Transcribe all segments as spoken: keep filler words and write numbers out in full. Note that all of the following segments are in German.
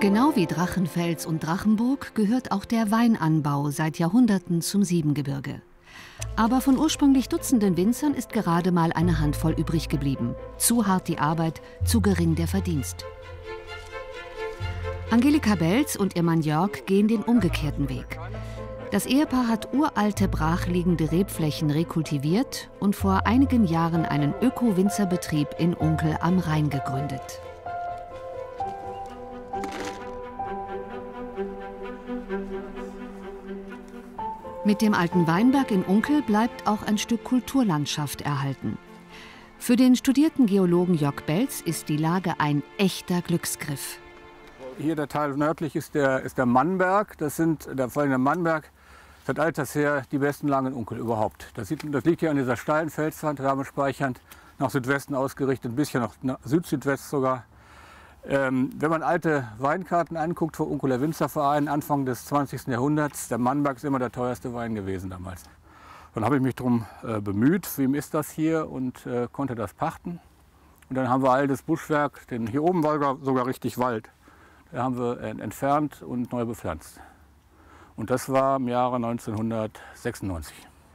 Genau wie Drachenfels und Drachenburg gehört auch der Weinanbau seit Jahrhunderten zum Siebengebirge. Aber von ursprünglich Dutzenden Winzern ist gerade mal eine Handvoll übrig geblieben. Zu hart die Arbeit, zu gering der Verdienst. Angelika Belz und ihr Mann Jörg gehen den umgekehrten Weg. Das Ehepaar hat uralte, brachliegende Rebflächen rekultiviert und vor einigen Jahren einen Öko-Winzerbetrieb in Unkel am Rhein gegründet. Mit dem alten Weinberg in Unkel bleibt auch ein Stück Kulturlandschaft erhalten. Für den studierten Geologen Jörg Belz ist die Lage ein echter Glücksgriff. Hier der Teil nördlich ist der, ist der Mannberg. Das sind, der, vor allem der Mannberg, seit alters her die besten Lagen in Unkel überhaupt. Das, sieht, das liegt hier an dieser steilen Felswand, wärmespeichernd, nach Südwesten ausgerichtet, ein bisschen nach Süd-Südwest sogar. Ähm, wenn man alte Weinkarten anguckt vor Unkeler Winzerverein, Anfang des zwanzigsten Jahrhunderts, der Mannberg ist immer der teuerste Wein gewesen damals. Dann habe ich mich darum äh, bemüht, wem ist das hier, und äh, konnte das pachten. Und dann haben wir altes Buschwerk, denn hier oben war sogar richtig Wald. Da haben wir äh, entfernt und neu bepflanzt. Und das war im Jahre neunzehnhundertsechsundneunzig.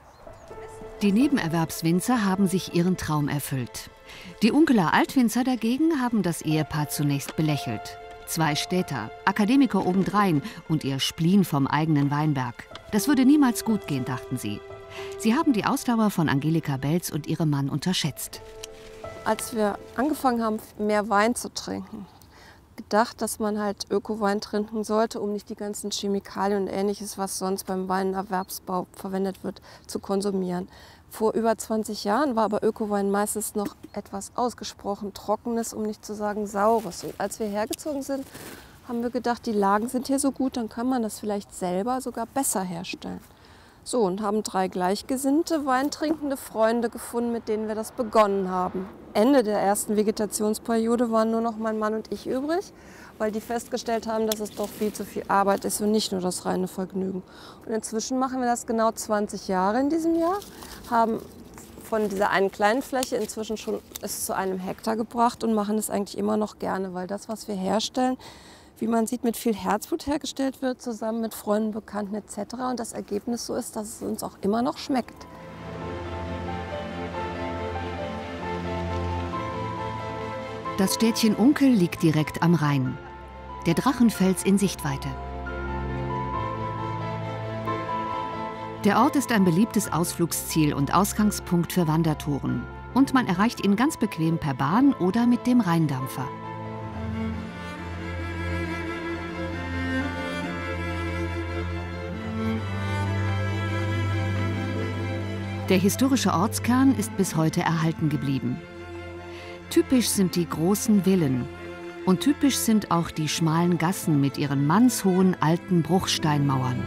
Die Nebenerwerbswinzer haben sich ihren Traum erfüllt. Die Unkeler Altwinzer dagegen haben das Ehepaar zunächst belächelt. Zwei Städter, Akademiker obendrein und ihr Spleen vom eigenen Weinberg. Das würde niemals gut gehen, dachten sie. Sie haben die Ausdauer von Angelika Belz und ihrem Mann unterschätzt. Als wir angefangen haben, mehr Wein zu trinken, gedacht, dass man halt Öko-Wein trinken sollte, um nicht die ganzen Chemikalien und Ähnliches, was sonst beim Weinerwerbsbau verwendet wird, zu konsumieren. Vor über zwanzig Jahren war aber Öko-Wein meistens noch etwas ausgesprochen Trockenes, um nicht zu sagen Saures. Und als wir hergezogen sind, haben wir gedacht, die Lagen sind hier so gut, dann kann man das vielleicht selber sogar besser herstellen. So, und haben drei gleichgesinnte, weintrinkende Freunde gefunden, mit denen wir das begonnen haben. Ende der ersten Vegetationsperiode waren nur noch mein Mann und ich übrig, weil die festgestellt haben, dass es doch viel zu viel Arbeit ist und nicht nur das reine Vergnügen. Und inzwischen machen wir das genau zwanzig Jahre in diesem Jahr, haben von dieser einen kleinen Fläche inzwischen schon es zu einem Hektar gebracht und machen es eigentlich immer noch gerne, weil das, was wir herstellen, wie man sieht, mit viel Herzblut hergestellt wird, zusammen mit Freunden, Bekannten et cetera. Und das Ergebnis so ist, dass es uns auch immer noch schmeckt. Das Städtchen Unkel liegt direkt am Rhein. Der Drachenfels in Sichtweite. Der Ort ist ein beliebtes Ausflugsziel und Ausgangspunkt für Wandertouren. Und man erreicht ihn ganz bequem per Bahn oder mit dem Rheindampfer. Der historische Ortskern ist bis heute erhalten geblieben. Typisch sind die großen Villen. Und typisch sind auch die schmalen Gassen mit ihren mannshohen alten Bruchsteinmauern.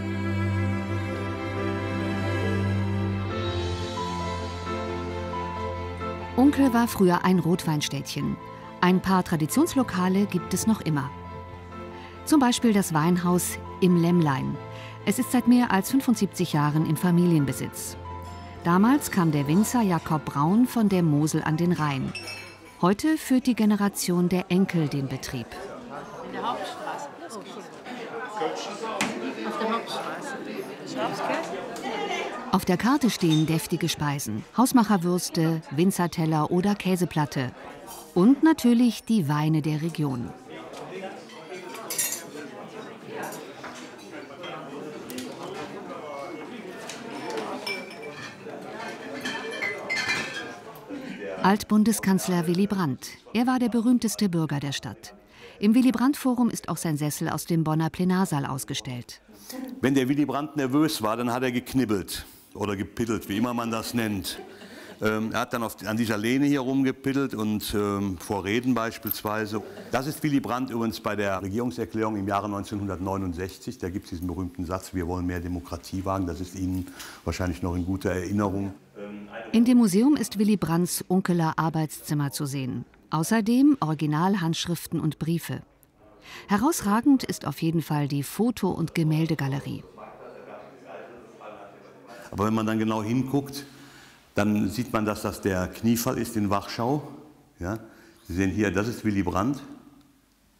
Unkel war früher ein Rotweinstädtchen. Ein paar Traditionslokale gibt es noch immer. Zum Beispiel das Weinhaus Im Lämmlein. Es ist seit mehr als fünfundsiebzig Jahren in Familienbesitz. Damals kam der Winzer Jakob Braun von der Mosel an den Rhein. Heute führt die Generation der Enkel den Betrieb. In der Hauptstraße. Auf der Hauptstraße. Schafskäse? Auf der Karte stehen deftige Speisen, Hausmacherwürste, Winzerteller oder Käseplatte. Und natürlich die Weine der Region. Altbundeskanzler Willy Brandt. Er war der berühmteste Bürger der Stadt. Im Willy-Brandt-Forum ist auch sein Sessel aus dem Bonner Plenarsaal ausgestellt. Wenn der Willy Brandt nervös war, dann hat er geknibbelt oder gepiddelt, wie immer man das nennt. Ähm, er hat dann auf, an dieser Lehne hier rumgepiddelt und ähm, vor Reden beispielsweise. Das ist Willy Brandt übrigens bei der Regierungserklärung im Jahre neunzehnhundertneunundsechzig. Da gibt es diesen berühmten Satz, wir wollen mehr Demokratie wagen. Das ist Ihnen wahrscheinlich noch in guter Erinnerung. In dem Museum ist Willy Brandts Unkeler Arbeitszimmer zu sehen. Außerdem Originalhandschriften und Briefe. Herausragend ist auf jeden Fall die Foto- und Gemäldegalerie. Aber wenn man dann genau hinguckt, dann sieht man, dass das der Kniefall ist in Wachschau. Ja? Sie sehen hier, das ist Willy Brandt.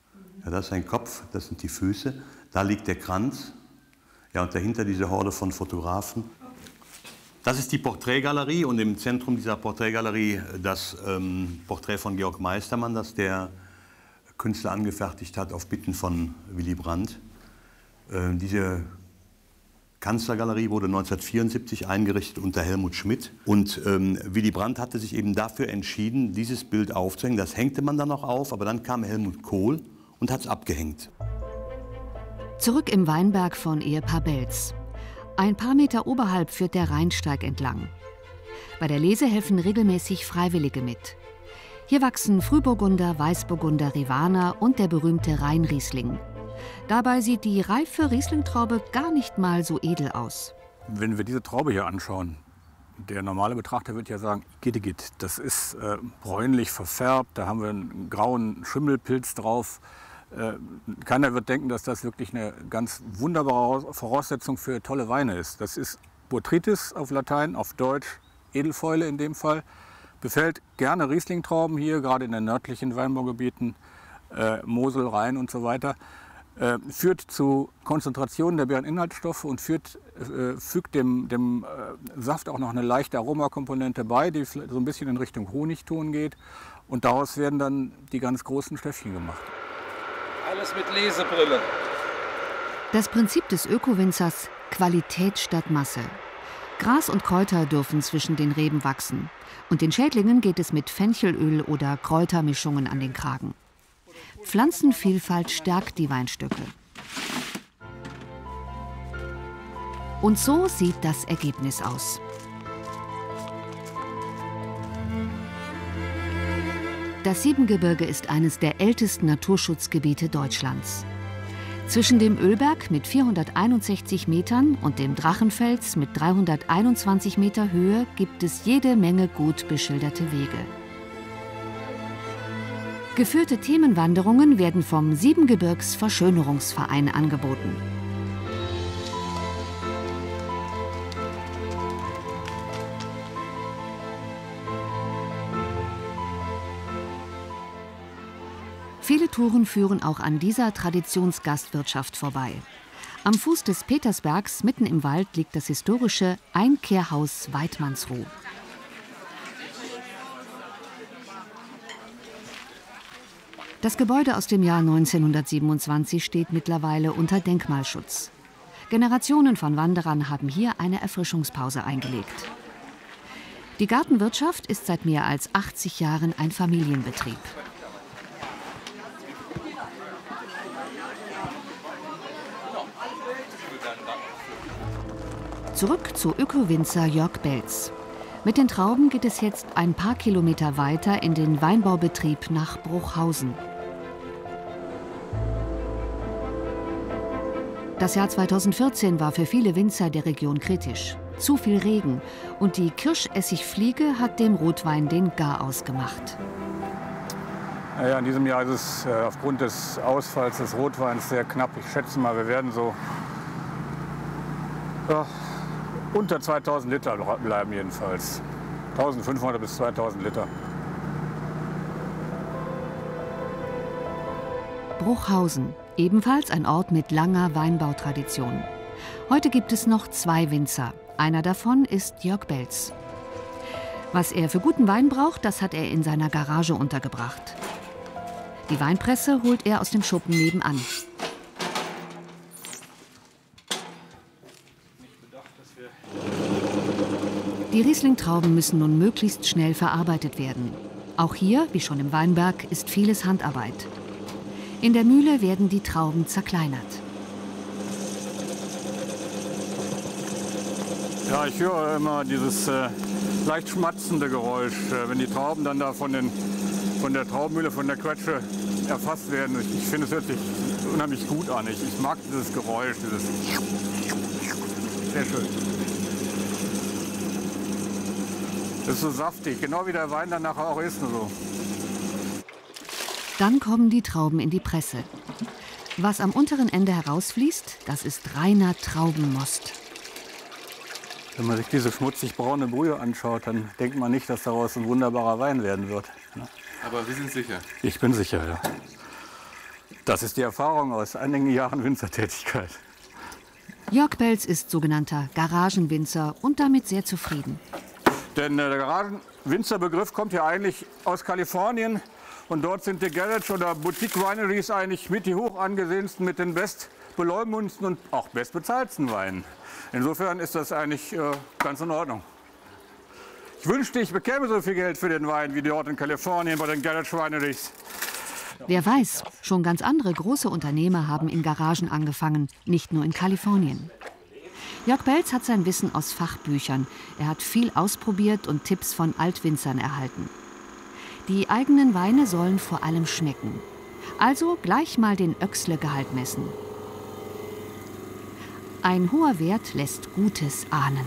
Ja, das ist ein Kopf, das sind die Füße, da liegt der Kranz. Ja, und dahinter diese Horde von Fotografen. Das ist die Porträtgalerie und im Zentrum dieser Porträtgalerie das ähm, Porträt von Georg Meistermann, das der Künstler angefertigt hat auf Bitten von Willy Brandt. Äh, diese Kanzlergalerie wurde neunzehnhundertvierundsiebzig eingerichtet unter Helmut Schmidt. Und ähm, Willy Brandt hatte sich eben dafür entschieden, dieses Bild aufzuhängen. Das hängte man dann noch auf, aber dann kam Helmut Kohl und hat es abgehängt. Zurück im Weinberg von Ehepaar Belz. Ein paar Meter oberhalb führt der Rheinsteig entlang. Bei der Lese helfen regelmäßig Freiwillige mit. Hier wachsen Frühburgunder, Weißburgunder, Rivaner und der berühmte Rheinriesling. Dabei sieht die reife Rieslingtraube gar nicht mal so edel aus. Wenn wir diese Traube hier anschauen, der normale Betrachter wird ja sagen, Gittegit, das ist äh, bräunlich verfärbt, da haben wir einen grauen Schimmelpilz drauf. Äh, keiner wird denken, dass das wirklich eine ganz wunderbare Voraussetzung für tolle Weine ist. Das ist Botrytis auf Latein, auf Deutsch Edelfäule in dem Fall. Befällt gerne Rieslingtrauben hier, gerade in den nördlichen Weinbaugebieten, äh, Mosel, Rhein und so weiter. Äh, führt zu Konzentrationen der Beereninhaltsstoffe und führt, äh, fügt dem, dem äh, Saft auch noch eine leichte Aromakomponente bei, die so ein bisschen in Richtung Honigton geht. Und daraus werden dann die ganz großen Stöffchen gemacht. Alles mit Lesebrille. Das Prinzip des Öko-Winzers: Qualität statt Masse. Gras und Kräuter dürfen zwischen den Reben wachsen. Und den Schädlingen geht es mit Fenchelöl oder Kräutermischungen an den Kragen. Pflanzenvielfalt stärkt die Weinstöcke. Und so sieht das Ergebnis aus. Das Siebengebirge ist eines der ältesten Naturschutzgebiete Deutschlands. Zwischen dem Ölberg mit vierhunderteinundsechzig Metern und dem Drachenfels mit dreihunderteinundzwanzig Meter Höhe gibt es jede Menge gut beschilderte Wege. Geführte Themenwanderungen werden vom Siebengebirgs-Verschönerungsverein angeboten. Viele Touren führen auch an dieser Traditionsgastwirtschaft vorbei. Am Fuß des Petersbergs, mitten im Wald, liegt das historische Einkehrhaus Weidmannsruh. Das Gebäude aus dem Jahr neunzehnhundertsiebenundzwanzig steht mittlerweile unter Denkmalschutz. Generationen von Wanderern haben hier eine Erfrischungspause eingelegt. Die Gartenwirtschaft ist seit mehr als achtzig Jahren ein Familienbetrieb. Zurück zu Öko-Winzer Jörg Belz. Mit den Trauben geht es jetzt ein paar Kilometer weiter in den Weinbaubetrieb nach Bruchhausen. Das Jahr zweitausendvierzehn war für viele Winzer der Region kritisch. Zu viel Regen und die Kirschessigfliege hat dem Rotwein den Garaus gemacht. Naja, in diesem Jahr ist es äh, aufgrund des Ausfalls des Rotweins sehr knapp. Ich schätze mal, wir werden so ja, unter zweitausend Liter bleiben jedenfalls. eintausendfünfhundert bis zweitausend Liter. Bruchhausen, ebenfalls ein Ort mit langer Weinbautradition. Heute gibt es noch zwei Winzer. Einer davon ist Jörg Belz. Was er für guten Wein braucht, das hat er in seiner Garage untergebracht. Die Weinpresse holt er aus dem Schuppen nebenan. Die Rieslingtrauben müssen nun möglichst schnell verarbeitet werden. Auch hier, wie schon im Weinberg, ist vieles Handarbeit. In der Mühle werden die Trauben zerkleinert. Ja, ich höre immer dieses äh, leicht schmatzende Geräusch, äh, wenn die Trauben dann da von, den, von der Traubenmühle, von der Quetsche erfasst werden. Ich, ich finde, es hört sich unheimlich gut an. Ich, ich mag dieses Geräusch, dieses sehr schön. Das ist so saftig, genau wie der Wein dann nachher auch ist. So. Dann kommen die Trauben in die Presse. Was am unteren Ende herausfließt, das ist reiner Traubenmost. Wenn man sich diese schmutzig braune Brühe anschaut, dann denkt man nicht, dass daraus ein wunderbarer Wein werden wird. Aber wir sind sicher? Ich bin sicher, ja. Das ist die Erfahrung aus einigen Jahren Winzertätigkeit. Jörg Belz ist sogenannter Garagenwinzer und damit sehr zufrieden. Denn der Garagenwinzerbegriff kommt ja eigentlich aus Kalifornien. Und dort sind die Garage- oder Boutique-Wineries eigentlich mit die hoch angesehensten, mit den bestbeleumundsten und auch bestbezahlten Weinen. Insofern ist das eigentlich äh, ganz in Ordnung. Ich wünschte, ich bekäme so viel Geld für den Wein wie dort in Kalifornien bei den Garage Wineries. Wer weiß, schon ganz andere große Unternehmer haben in Garagen angefangen, nicht nur in Kalifornien. Jörg Belz hat sein Wissen aus Fachbüchern. Er hat viel ausprobiert und Tipps von Altwinzern erhalten. Die eigenen Weine sollen vor allem schmecken. Also gleich mal den Öxle-Gehalt messen. Ein hoher Wert lässt Gutes ahnen.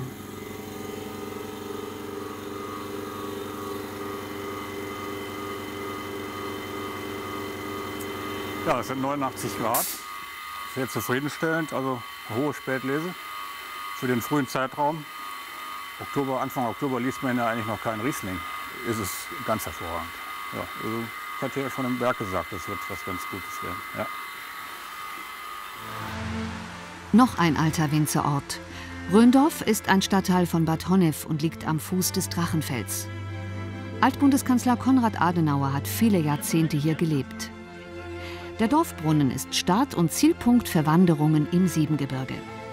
Ja, es sind neunundachtzig Grad. Sehr zufriedenstellend, also hohe Spätlese für den frühen Zeitraum. Oktober, Anfang Oktober liest man ja eigentlich noch keinen Riesling. Ist es ganz hervorragend. Ja, also ich hatte ja schon im Berg gesagt, das wird was ganz Gutes werden. Ja. Noch ein alter Winzerort. Rhöndorf ist ein Stadtteil von Bad Honnef und liegt am Fuß des Drachenfells. Altbundeskanzler Konrad Adenauer hat viele Jahrzehnte hier gelebt. Der Dorfbrunnen ist Start- und Zielpunkt für Wanderungen im Siebengebirge.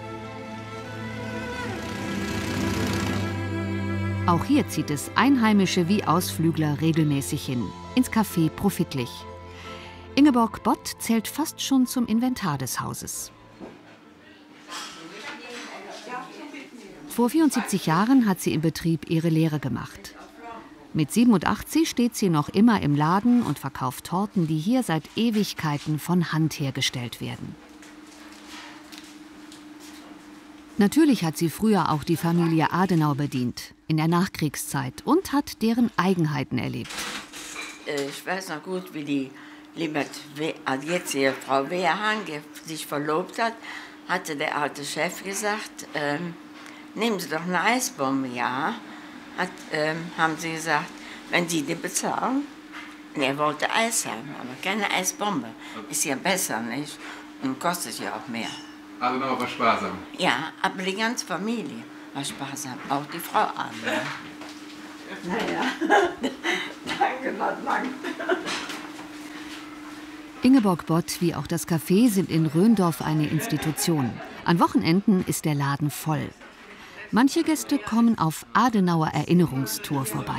Auch hier zieht es Einheimische wie Ausflügler regelmäßig hin. Ins Café Profitlich. Ingeborg Bott zählt fast schon zum Inventar des Hauses. Vor vierundsiebzig Jahren hat sie im Betrieb ihre Lehre gemacht. Mit siebenundachtzig steht sie noch immer im Laden und verkauft Torten, die hier seit Ewigkeiten von Hand hergestellt werden. Natürlich hat sie früher auch die Familie Adenauer bedient, in der Nachkriegszeit, und hat deren Eigenheiten erlebt. Ich weiß noch gut, wie die liebe jetzige Frau Wehrhahn sich verlobt hat, hatte der alte Chef gesagt, ähm, nehmen Sie doch eine Eisbombe, ja. Hat, ähm, haben sie gesagt, wenn Sie die bezahlen. Und er wollte Eis haben, aber keine Eisbombe. Ist ja besser, nicht? Und kostet ja auch mehr. Adenauer war sparsam. Ja, aber die ganze Familie war sparsam. Auch die Frau Adenauer. Naja, danke, not lang. Ingeborg Bott wie auch das Café sind in Rhöndorf eine Institution. An Wochenenden ist der Laden voll. Manche Gäste kommen auf Adenauer Erinnerungstour vorbei.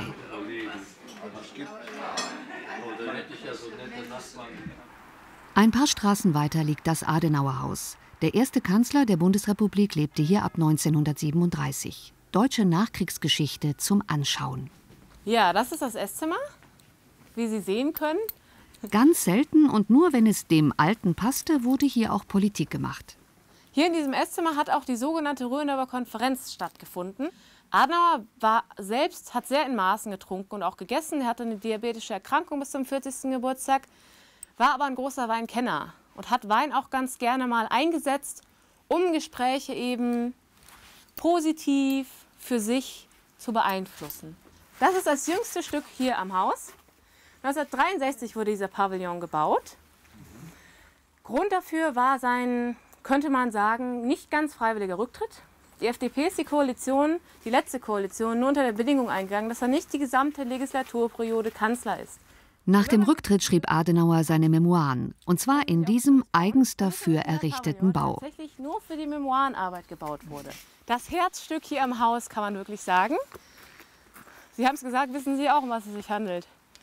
Ein paar Straßen weiter liegt das Adenauerhaus. Der erste Kanzler der Bundesrepublik lebte hier ab neunzehnhundertsiebenunddreißig. Deutsche Nachkriegsgeschichte zum Anschauen. Ja, das ist das Esszimmer, wie Sie sehen können. Ganz selten und nur wenn es dem Alten passte, wurde hier auch Politik gemacht. Hier in diesem Esszimmer hat auch die sogenannte Rhöndorfer Konferenz stattgefunden. Adenauer war selbst, hat sehr in Maßen getrunken und auch gegessen. Er hatte eine diabetische Erkrankung bis zum vierzigsten Geburtstag, war aber ein großer Weinkenner und hat Wein auch ganz gerne mal eingesetzt, um Gespräche eben positiv für sich zu beeinflussen. Das ist das jüngste Stück hier am Haus. neunzehnhundertdreiundsechzig wurde dieser Pavillon gebaut. Grund dafür war sein, könnte man sagen, nicht ganz freiwilliger Rücktritt. Die F D P ist die Koalition, die letzte Koalition, nur unter der Bedingung eingegangen, dass er nicht die gesamte Legislaturperiode Kanzler ist. Nach dem Rücktritt schrieb Adenauer seine Memoiren, und zwar in diesem eigens dafür errichteten Bau. Tatsächlich nur für die Memoirenarbeit gebaut wurde. Das Herzstück hier am Haus, kann man wirklich sagen. Sie haben es gesagt, wissen Sie auch, um was es sich handelt?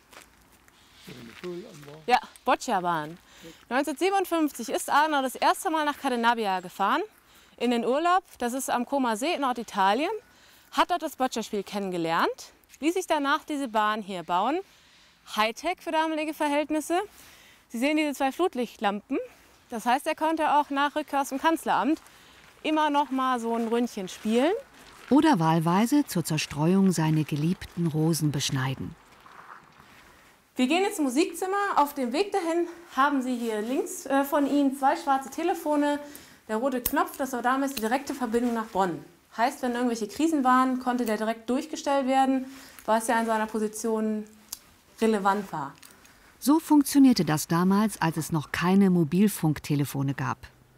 Ja, Boccia-Bahn. neunzehnhundertsiebenundfünfzig ist Adenauer das erste Mal nach Cadenabbia gefahren, in den Urlaub. Das ist am Como See in Norditalien. Hat dort das Boccia-Spiel kennengelernt, ließ sich danach diese Bahn hier bauen. Hightech für damalige Verhältnisse. Sie sehen diese zwei Flutlichtlampen. Das heißt, er konnte auch nach Rückkehr aus dem Kanzleramt immer noch mal so ein Ründchen spielen. Oder wahlweise zur Zerstreuung seine geliebten Rosen beschneiden. Wir gehen ins Musikzimmer. Auf dem Weg dahin haben Sie hier links äh, von Ihnen zwei schwarze Telefone. Der rote Knopf, das war damals die direkte Verbindung nach Bonn. Heißt, wenn irgendwelche Krisen waren, konnte der direkt durchgestellt werden, was ja in seiner Position relevant war. So funktionierte das damals, als es noch keine Mobilfunktelefone gab.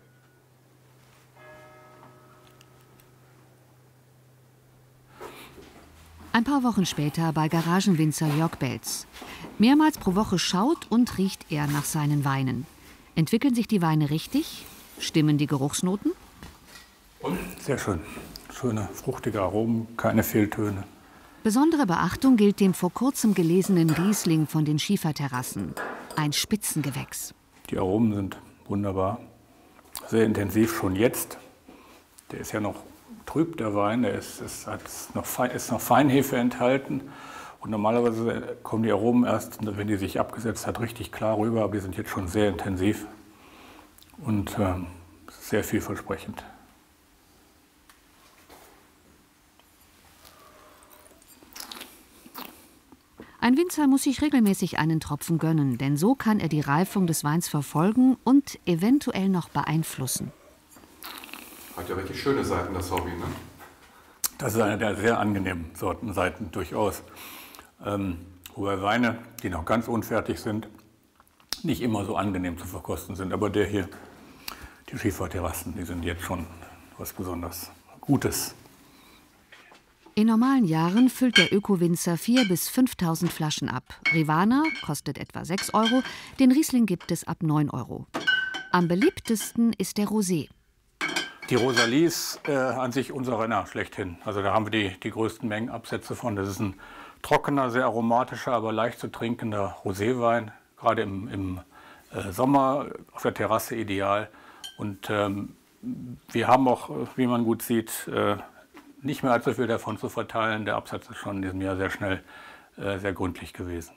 Ein paar Wochen später bei Garagenwinzer Jörg Belz. Mehrmals pro Woche schaut und riecht er nach seinen Weinen. Entwickeln sich die Weine richtig? Stimmen die Geruchsnoten? Sehr schön. Schöne, fruchtige Aromen, keine Fehltöne. Besondere Beachtung gilt dem vor kurzem gelesenen Riesling von den Schieferterrassen. Ein Spitzengewächs. Die Aromen sind wunderbar. Sehr intensiv schon jetzt. Der ist ja noch trüb, der Wein. Der ist, ist, hat noch, ist noch Feinhefe enthalten. Und normalerweise kommen die Aromen erst, wenn die sich abgesetzt hat, richtig klar rüber. Aber die sind jetzt schon sehr intensiv und äh, sehr vielversprechend. Ein Winzer muss sich regelmäßig einen Tropfen gönnen, denn so kann er die Reifung des Weins verfolgen und eventuell noch beeinflussen. Hat ja richtig schöne Seiten, das Hobby, ne? Das ist eine der sehr angenehmen Sorten, Seiten durchaus. Ähm, wobei Weine, die noch ganz unfertig sind, nicht immer so angenehm zu verkosten sind. Aber der hier, die Schieferterrassen, die sind jetzt schon was besonders Gutes. In normalen Jahren füllt der Öko-Winzer viertausend bis fünftausend Flaschen ab. Rivana kostet etwa sechs Euro, den Riesling gibt es ab neun Euro. Am beliebtesten ist der Rosé. Die Rosalie ist äh, an sich unser Renner schlechthin. Also da haben wir die, die größten Mengenabsätze von. Das ist ein trockener, sehr aromatischer, aber leicht zu trinkender Roséwein. Gerade im, im äh, Sommer auf der Terrasse ideal. Und ähm, wir haben auch, wie man gut sieht, äh, nicht mehr allzu viel davon zu verteilen. Der Absatz ist schon in diesem Jahr sehr schnell, äh, sehr gründlich gewesen.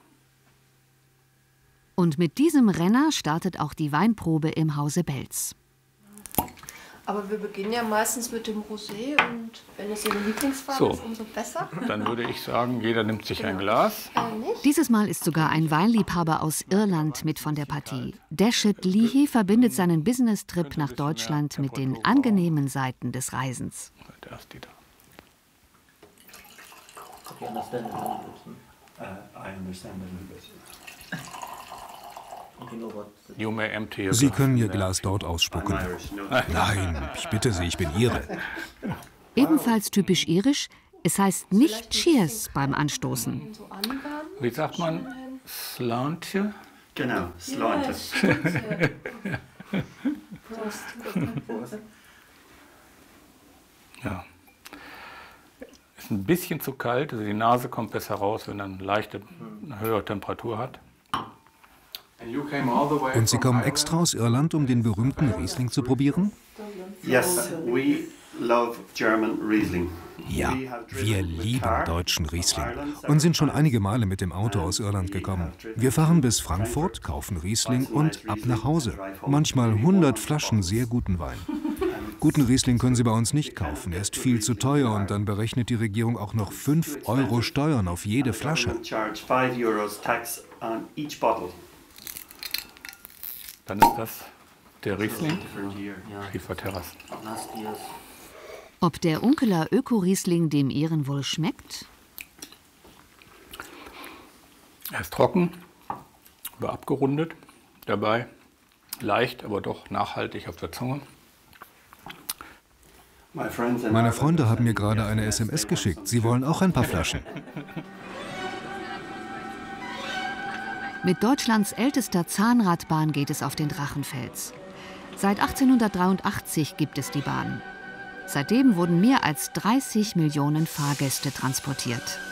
Und mit diesem Renner startet auch die Weinprobe im Hause Belz. Aber wir beginnen ja meistens mit dem Rosé und wenn es Ihre Lieblingsfarbe So. ist, umso besser. Dann würde ich sagen, jeder nimmt sich ein Glas. Äh, nicht? Dieses Mal ist sogar ein Weinliebhaber aus Irland mit von der Partie. Dashet Leahy verbindet seinen Business-Trip nach Deutschland mit den angenehmen Seiten des Reisens. Der ist die da. You understand a little bit? Uh, I understand a little bit. You know what the You may empty your Sie glass können Ihr in there. Glas dort ausspucken. Nein, ich bitte Sie, ich bin Ire. Ebenfalls typisch irisch, es heißt nicht Cheers beim Anstoßen. So anwärmen. Wie sagt man? Slantje? Genau, Slante. Ja. Ist ein bisschen zu kalt, also die Nase kommt besser raus, wenn er eine leichte, eine höhere Temperatur hat. Und Sie kommen extra aus Irland, um den berühmten Riesling zu probieren? Yes, we love German Riesling. Ja, wir lieben deutschen Riesling und sind schon einige Male mit dem Auto aus Irland gekommen. Wir fahren bis Frankfurt, kaufen Riesling und ab nach Hause. Manchmal hundert Flaschen sehr guten Wein. Guten Riesling können Sie bei uns nicht kaufen, er ist viel zu teuer und dann berechnet die Regierung auch noch fünf Euro Steuern auf jede Flasche. Dann ist das der Riesling, Schieferterrassen. Ob der Unkeler Öko-Riesling dem Iren wohl schmeckt? Er ist trocken, aber abgerundet, dabei leicht, aber doch nachhaltig auf der Zunge. Meine Freunde haben mir gerade eine S M S geschickt. Sie wollen auch ein paar Flaschen. Mit Deutschlands ältester Zahnradbahn geht es auf den Drachenfels. Seit achtzehnhundertdreiundachtzig gibt es die Bahn. Seitdem wurden mehr als dreißig Millionen Fahrgäste transportiert.